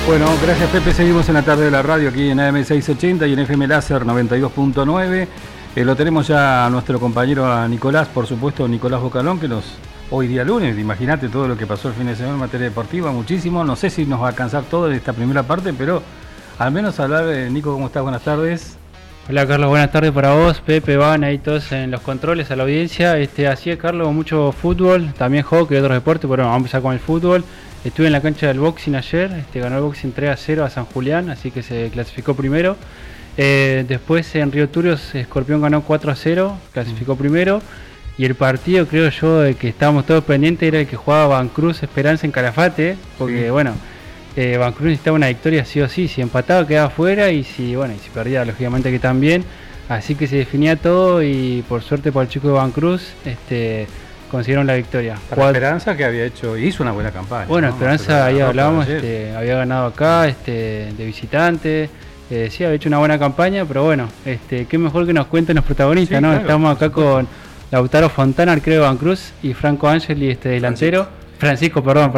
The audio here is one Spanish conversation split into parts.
Bueno, gracias Pepe, seguimos en la tarde de la radio aquí en AM 680 y en FM Láser 92.9. Lo tenemos ya a nuestro compañero a Nicolás, por supuesto, Nicolás Bocalón, que hoy día lunes, imagínate todo lo que pasó el fin de semana en materia deportiva, muchísimo. No sé si nos va a alcanzar todo en esta primera parte, pero al menos hablar. Nico, ¿cómo estás? Buenas tardes. Hola Carlos, buenas tardes para vos, Pepe, Van, ahí todos en los controles, a la audiencia. Así es Carlos, mucho fútbol, también hockey y otros deportes, pero vamos a empezar con el fútbol. Estuve en la cancha del boxing ayer, ganó el boxing 3-0 a San Julián, así que se clasificó primero. Después en Río Turio, Escorpión ganó 4-0, clasificó primero. Y el partido, creo yo, de que estábamos todos pendientes, era el que jugaba Vancruz Esperanza en Calafate, porque sí. Bueno, Vancruz necesitaba una victoria sí o sí, si empataba quedaba fuera y si perdía, lógicamente que también. Así que se definía todo y por suerte para el chico de Vancruz, consiguieron la victoria. Para Esperanza, que hizo una buena campaña. Bueno, ¿no? Esperanza, ahí hablábamos, había ganado acá, de visitante, sí, había hecho una buena campaña, pero bueno, qué mejor que nos cuenten los protagonistas, sí, ¿no? Claro. Estamos acá con Lautaro Fontana, arquero de Vancruz, y Franco Angeli, delantero. Francisco, perdón.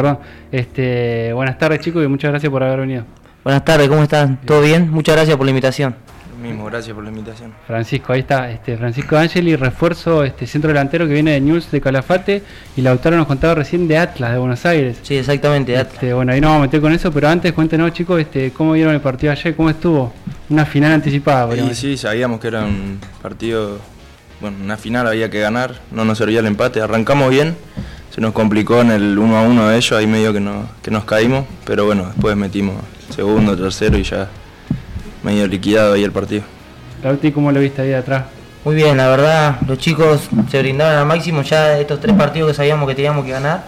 Buenas tardes, chicos, y muchas gracias por haber venido. Buenas tardes, ¿cómo están? ¿Todo bien? Muchas gracias por la invitación. Lo mismo, gracias por la invitación. Francisco, ahí está, Francisco Angeli, refuerzo, centro delantero que viene de News de Calafate, y Lautaro nos contaba recién de Atlas, de Buenos Aires. Sí, exactamente, de Atlas. Bueno, ahí nos vamos a meter con eso, pero antes cuéntenos, chicos, ¿cómo vieron el partido ayer? ¿Cómo estuvo? Una final anticipada. Sí, sabíamos que era un partido, una final había que ganar, no nos servía el empate, arrancamos bien, se nos complicó en el 1-1 de ellos, ahí medio que nos caímos, pero bueno, después metimos segundo, tercero y ya medio liquidado ahí el partido. Lauti, ¿cómo lo viste ahí de atrás? Muy bien, la verdad, los chicos se brindaron al máximo, ya estos 3 partidos que sabíamos que teníamos que ganar,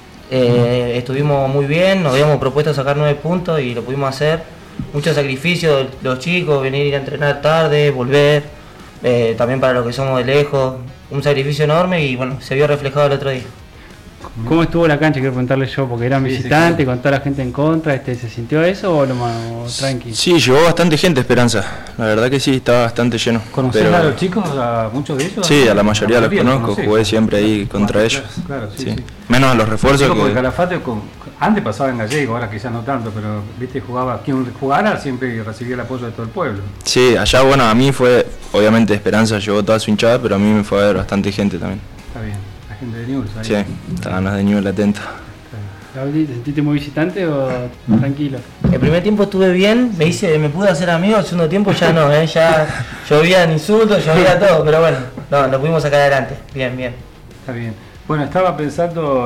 estuvimos muy bien, nos habíamos propuesto sacar 9 puntos y lo pudimos hacer. Mucho sacrificio de los chicos, venir a ir a entrenar tarde, volver, también para los que somos de lejos, un sacrificio enorme y bueno, se vio reflejado el otro día. ¿Cómo estuvo la cancha? Quiero preguntarle yo, porque eran visitantes, sí, con toda la gente en contra, ¿se sintió eso o lo más tranqui? Sí, llegó bastante gente Esperanza, la verdad que sí, estaba bastante lleno. ¿Conocés a los chicos, a muchos de ellos? Sí, a la mayoría los conozco, jugué siempre ahí contra ellos. Claro, sí. Menos a los refuerzos que... Porque Calafate, antes pasaba en Gallego, ahora quizás no tanto, pero quien jugara siempre recibía el apoyo de todo el pueblo. Sí, allá a mí fue, obviamente Esperanza llevó toda su hinchada, pero a mí me fue a ver bastante gente también. Está bien. De News, ahí. Sí, estaban las de News atentos. ¿Te sentiste muy visitante o tranquilo? El primer tiempo estuve bien, me pude hacer amigo, el segundo tiempo ya no, ya llovían insultos, llovía todo, pero bueno, lo pudimos sacar adelante, bien. Está bien. Bueno, estaba pensando,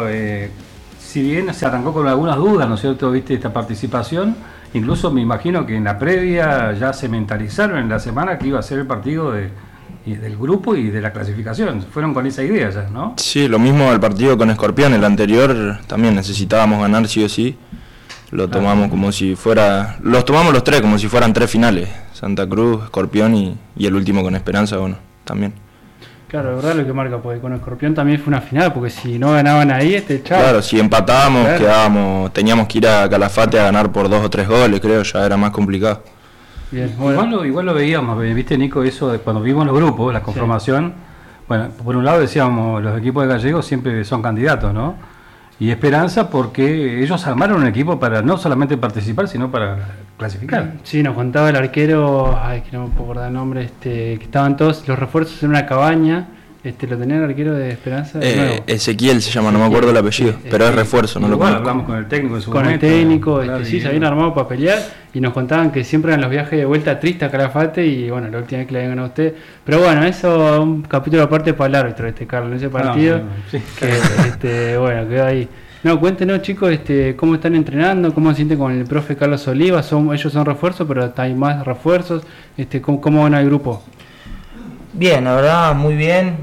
si bien se arrancó con algunas dudas, ¿no es cierto?, viste esta participación, incluso me imagino que en la previa ya se mentalizaron en la semana que iba a ser el partido del grupo y de la clasificación, fueron con esa idea ya, ¿no? Sí, lo mismo el partido con Escorpión, el anterior también necesitábamos ganar sí o sí, lo tomamos como si fuera, los tomamos los 3 como si fueran 3 finales, Santa Cruz, Escorpión y el último con Esperanza, también. Claro, de verdad lo que marca, porque con Escorpión también fue una final, porque si no ganaban ahí, chavo. Claro, si empatábamos, teníamos que ir a Calafate a ganar por 2 o 3 goles, creo, ya era más complicado. Bien, bueno. Igual lo veíamos, viste Nico, eso de cuando vimos los grupos, la conformación, sí. Bueno, por un lado decíamos, los equipos de Gallegos siempre son candidatos, ¿no? Y Esperanza porque ellos armaron un equipo para no solamente participar, sino para clasificar. Sí, nos contaba el arquero, que no me puedo acordar el nombre, que estaban todos los refuerzos en una cabaña. Lo tenía el arquero de Esperanza. Ezequiel se llama, no me acuerdo el apellido, pero es refuerzo, no lo conozco. Hablamos con el técnico en su momento. Con el técnico, claro, sí, se habían armado para pelear y nos contaban que siempre eran los viajes de vuelta tristes a Calafate y la última vez que le habían ganado a usted. Pero bueno, eso un capítulo aparte para el árbitro, Carlos, en ese partido. Sí. Que quedó ahí. No, cuéntenos chicos, cómo están entrenando, cómo se sienten con el profe Carlos Oliva, ellos son refuerzos, pero hay más refuerzos, ¿cómo van al grupo? Bien, la verdad, muy bien,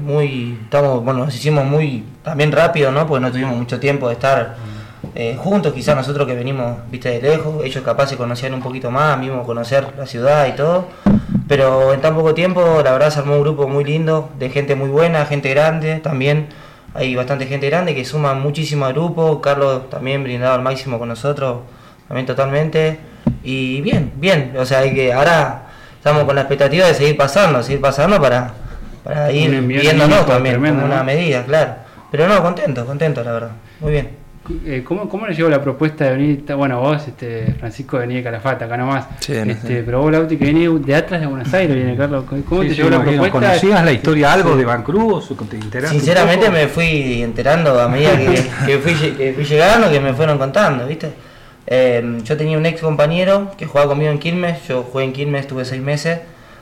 nos hicimos muy también rápido, ¿no? Porque no tuvimos mucho tiempo de estar juntos, quizás nosotros que venimos, de lejos, ellos capaz se conocían un poquito más, mismo conocer la ciudad y todo, pero en tan poco tiempo, la verdad, se armó un grupo muy lindo, de gente muy buena, gente grande, también hay bastante gente grande que suma muchísimo al grupo, Carlos también brindado al máximo con nosotros, también totalmente, y bien, hay que ahora... Estamos con la expectativa de seguir pasando para ir viéndonos también, como una medida, claro. Pero no, contento, la verdad. Muy bien. ¿Cómo le llegó la propuesta de venir? Bueno, vos, Francisco, venía de Calafate, acá nomás. Sí, no sé. Pero vos, Lauti, que venía de atrás de Buenos Aires, viene Carlos. ¿Cómo te llegó la propuesta? ¿Conocías la historia algo de Van Cruz? ¿Te enteraste? Sinceramente me fui enterando a medida que fui llegando, que me fueron contando, ¿viste? Yo tenía un ex compañero que jugaba conmigo en Quilmes, yo jugué en Quilmes, estuve 6 meses.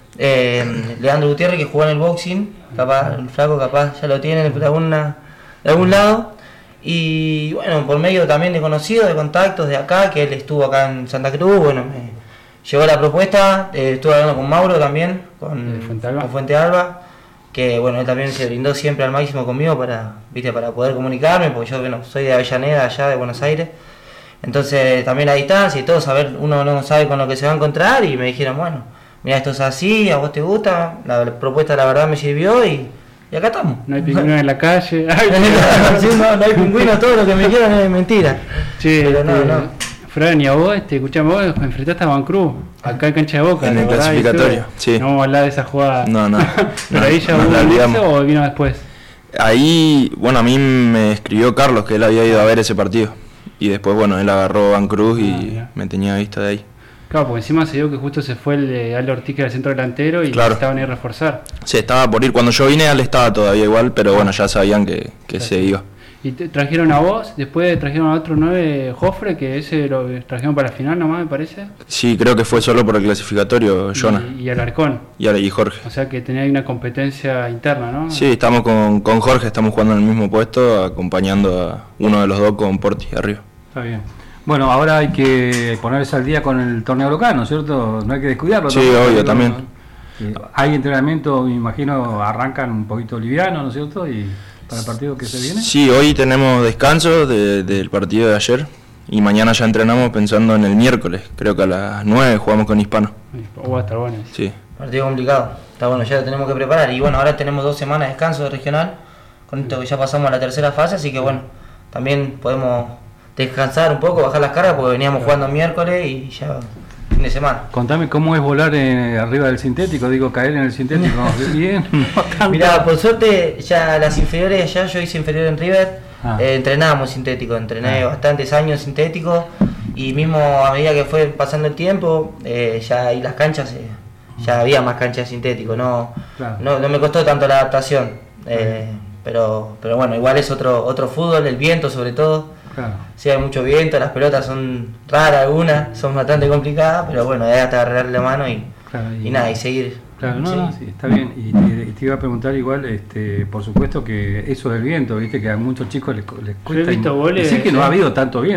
Leandro Gutiérrez, que jugó en el boxing, capaz, el flaco capaz ya lo tiene de algún lado. Y bueno, por medio también de conocidos, de contactos de acá, que él estuvo acá en Santa Cruz, bueno, me llegó la propuesta, estuve hablando con Mauro también, con Fuente Alba, que bueno, él también se brindó siempre al máximo conmigo para poder comunicarme, porque yo soy de Avellaneda, allá de Buenos Aires, entonces también a distancia y todo, saber, uno no sabe con lo que se va a encontrar, y me dijeron, bueno, mira, esto es así, a vos te gusta, la propuesta la verdad me sirvió y acá estamos. No hay pingüinos en la calle. No hay pingüinos, todo lo que me quieran es mentira. Che, pero no. Fran, y a vos, escuchame, vos enfrentaste a Van Cruz, acá en cancha de Boca. En el clasificatorio, sí. No vamos a hablar de esa jugada. No. ¿Pero ahí ya hubo eso o vino después? Ahí, bueno, a mí me escribió Carlos que él había ido a ver ese partido. Y después, bueno, él agarró Van Cruz y me tenía vista de ahí. Claro, porque encima se dio que justo se fue el de Aldo Ortiz, que era el centro delantero, y claro, estaban ahí a reforzar. Sí, estaba por ir. Cuando yo vine, él estaba todavía igual, pero bueno, ya sabían que se iba. Y trajeron a vos, después trajeron a otro 9, Jofre, que ese lo trajeron para la final nomás, me parece. Sí, creo que fue solo por el clasificatorio, Jonah. Y Alarcón. Y Jorge. O sea que tenía ahí una competencia interna, ¿no? Sí, estamos con Jorge, estamos jugando en el mismo puesto, acompañando a uno de los dos con Porti arriba. Está bien. Bueno, ahora hay que ponerse al día con el torneo local, ¿no es cierto? No hay que descuidarlo. Sí, obvio, también. Hay entrenamiento, me imagino, arrancan un poquito liviano, ¿no es cierto? Y para el partido que se viene. Sí, hoy tenemos descanso del partido de ayer y mañana ya entrenamos pensando en el miércoles. Creo que a las 9 jugamos con Hispano. Va a estar bueno. Sí. Partido complicado. Está bueno, ya lo tenemos que preparar. Y bueno, ahora tenemos 2 semanas de descanso de regional. Con esto que ya pasamos a la tercera fase, así que bueno, también podemos descansar un poco, bajar las cargas, porque veníamos jugando miércoles y ya fin de semana. Contame cómo es volar arriba del sintético, caer en el sintético. Bien, no tanto. Mirá, por suerte ya las inferiores, ya yo hice inferior en River, entrenábamos sintético, entrené bastantes años sintético, y mismo a medida que fue pasando el tiempo, ya ahí las canchas, ya había más canchas sintético, no me costó tanto la adaptación, pero bueno, igual es otro fútbol, el viento sobre todo. Claro. Sí, hay mucho viento, las pelotas son raras algunas, son bastante complicadas, pero bueno, hay hasta agarrar la mano y nada, y seguir. Claro, sí, está bien. Y te iba a preguntar igual, por supuesto que eso del viento, viste que a muchos chicos les cuesta. Yo he visto goles, decir que no ha habido tanto viento.